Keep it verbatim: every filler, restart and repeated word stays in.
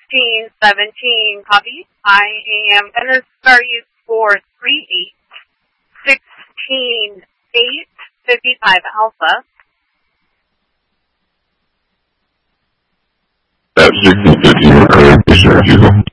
sixteen seventeen, copy. I am going to start you for three eight sixteen eight fifty-five Alpha. That's sixteen fifteen, okay, sure, you go.